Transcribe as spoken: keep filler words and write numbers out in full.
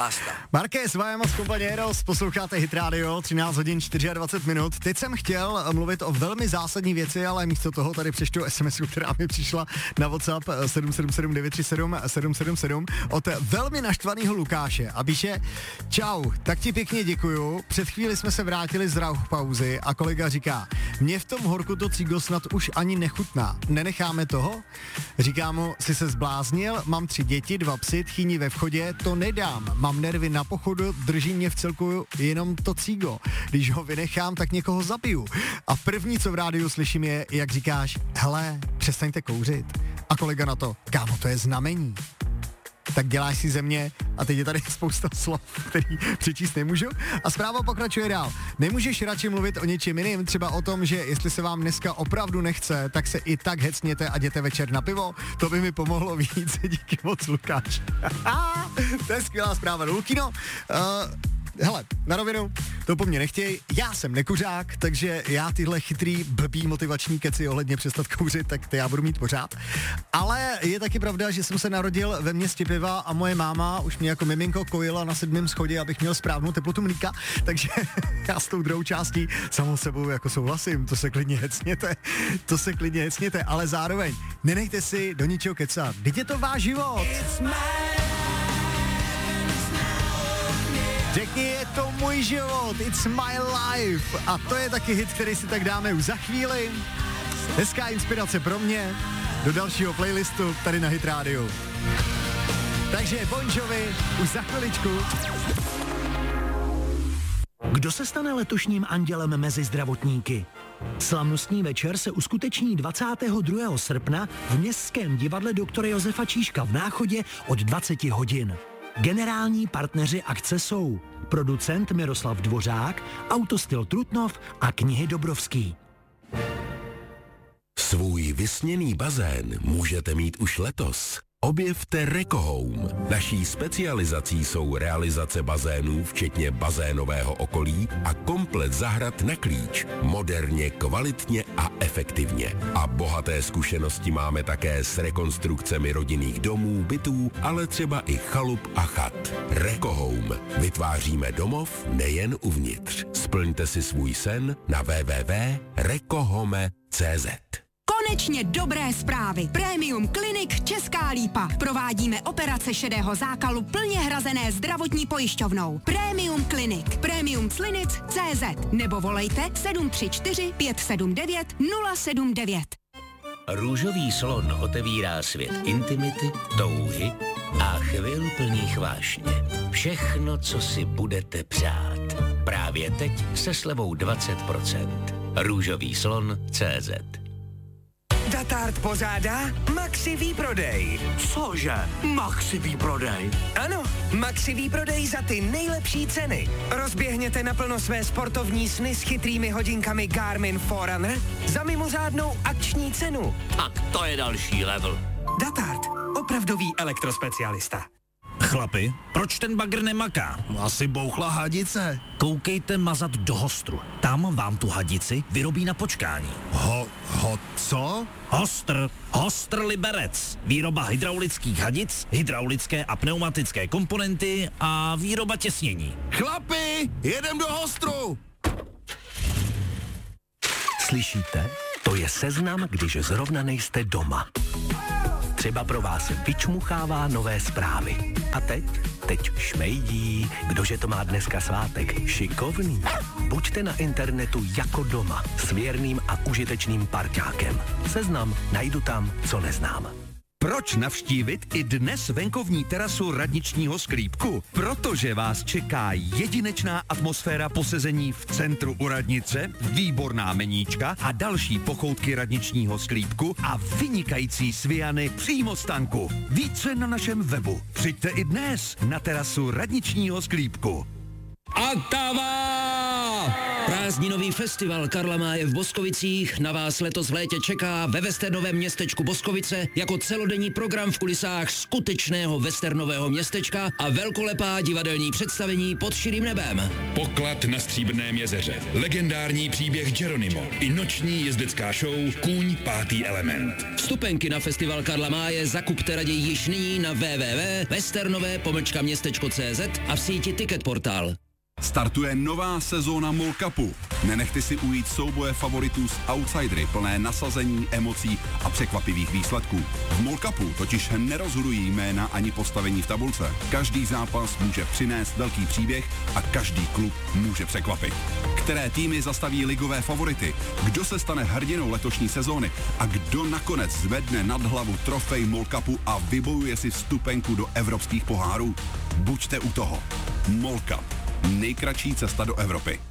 Basta. Marquez, Vajamos, Compañeros, posloucháte Hit Radio, třináct hodin dvacet čtyři minut. Teď jsem chtěl mluvit o velmi zásadní věci, ale místo toho tady přečtu es em esu, která mi přišla na WhatsApp sedm sedm sedm devět tři sedm sedm sedm sedm od velmi naštvaného Lukáše a píše: Čau, tak ti pěkně děkuju. Před chvíli jsme se vrátili z rauchpauzy a kolega říká: Mně v tom horku to cígo snad už ani nechutná. Nenecháme toho? Říká mu: Jsi se zbláznil, mám tři děti, dva psy, tchýni ve vchodě, to nedám. Mám nervy na pochodu, drží mě v celku jenom to cígo. Když ho vynechám, tak někoho zabiju. A první, co v rádiu slyším, je, jak říkáš: hele, přestaňte kouřit. A kolega na to: kámo, to je znamení. Tak děláš si ze mě, a teď je tady spousta slov, který přečíst nemůžu. A zpráva pokračuje dál. Nemůžeš radši mluvit o něčem jiným, třeba o tom, že jestli se vám dneska opravdu nechce, tak se i tak hecněte a jděte večer na pivo. To by mi pomohlo víc. Díky moc, Lukáš. To je skvělá zpráva. Lukino, uh, hele, na rovinu, to po mně nechtěj, já jsem nekuřák, takže já tyhle chytrý, blbý motivační keci ohledně přestat kouřit, tak to já budu mít pořád. Ale je taky pravda, že jsem se narodil ve městě piva a moje máma už mě jako miminko kojila na sedmém schodě, abych měl správnou teplotu mlíka, takže já s tou druhou částí samou sebou jako souhlasím, to se klidně hecněte, to se klidně hecněte, ale zároveň nenechte si do ničeho kecat, vždyť je to váš život. Řekni, je to můj život, it's my life. A to je taky hit, který si tak dáme už za chvíli. Hezká inspirace pro mě do dalšího playlistu tady na Hit Radio. Takže Bon Jovi už za chviličku. Kdo se stane letošním andělem mezi zdravotníky? Slavnostní večer se uskuteční dvacátého druhého srpna v Městském divadle doktora Josefa Číška v Náchodě od dvacet hodin. Generální partneři akce jsou producent Miroslav Dvořák, Autostyl Trutnov a knihy Dobrovský. Svůj vysněný bazén můžete mít už letos. Objevte Rekohome. Naší specializací jsou realizace bazénů, včetně bazénového okolí a komplet zahrad na klíč. Moderně, kvalitně a efektivně. A bohaté zkušenosti máme také s rekonstrukcemi rodinných domů, bytů, ale třeba i chalup a chat. Rekohome. Vytváříme domov nejen uvnitř. Splňte si svůj sen na w w w tečka rekohome tečka c z. Konečně dobré zprávy. Premium Clinic Česká Lípa. Provádíme operace šedého zákalu plně hrazené zdravotní pojišťovnou. Premium Clinic. Premium Clinic tečka cé zet nebo volejte sedm tři čtyři pět sedm devět nula sedm devět. Růžový slon otevírá svět intimity, touhy a chvil plných vášně. Všechno, co si budete přát. Právě teď se slevou dvacet procent. Růžový slon tečka cé zet. Datart pořádá Maxi výprodej. Cože? Maxi výprodej? Ano, Maxi výprodej za ty nejlepší ceny. Rozběhněte naplno své sportovní sny s chytrými hodinkami Garmin Forerunner za mimořádnou akční cenu. Tak to je další level. Datart, opravdový elektrospecialista. Chlapi, proč ten bagr nemaká? Asi bouchla hadice. Koukejte mazat do Hostru. Tam vám tu hadici vyrobí na počkání. Ho, ho, co? Hostr, Hostr Liberec. Výroba hydraulických hadic, hydraulické a pneumatické komponenty a výroba těsnění. Chlapi, jedem do Hostru! Slyšíte? To je seznam, když zrovna nejste doma. Třeba pro vás vyčmuchává nové zprávy. A teď? Teď šmejdí. Kdože to má dneska svátek? Šikovný. Buďte na internetu jako doma. S věrným a užitečným parťákem. Seznam najdu tam, co neznám. Proč navštívit i dnes venkovní terasu radničního sklípku? Protože vás čeká jedinečná atmosféra posezení v centru u radnice, výborná meníčka a další pochoutky radničního sklípku a vynikající sviany přímo z tanku. Více na našem webu. Přijďte i dnes na terasu radničního sklípku. Atava! Karla! Prázdninový festival Karla Máje v Boskovicích na vás letos v létě čeká ve westernovém městečku Boskovice jako celodenní program v kulisách skutečného westernového městečka a velkolepá divadelní představení pod širým nebem. Poklad na Stříbrném jezeře, legendární příběh Geronimo i noční jezdecká show Kůň pátý element. Vstupenky na festival Karla Máje zakupte raději již nyní na w w w tečka westernové pomlčka městečko tečka cé zet a v síti Ticketportal. Startuje nová sezóna MOL Cupu. Nenechte si ujít souboje favoritů s outsidery plné nasazení, emocí a překvapivých výsledků. V MOL Cupu totiž nerozhodují jména ani postavení v tabulce. Každý zápas může přinést velký příběh a každý klub může překvapit. Které týmy zastaví ligové favority, kdo se stane hrdinou letošní sezóny a kdo nakonec zvedne nad hlavu trofej MOL Cupu a vybojuje si vstupenku do evropských pohárů. Buďte u toho. MOL Cup. Nejkratší cesta do Evropy.